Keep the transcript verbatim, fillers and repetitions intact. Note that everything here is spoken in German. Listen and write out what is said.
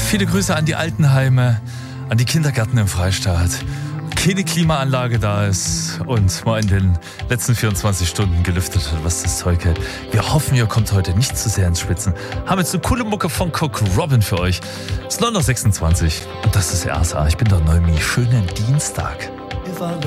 Viele Grüße an die Altenheime, an die Kindergärten im Freistaat. Keine Klimaanlage da ist und mal in den letzten vierundzwanzig Stunden gelüftet hat, was das Zeug hält. Wir hoffen, ihr kommt heute nicht zu sehr ins Schwitzen. Haben jetzt eine coole Mucke von Cook Robin für euch. Es ist neun Uhr sechsundzwanzig und das ist R S A. Ich bin der Neumi. Schönen Dienstag.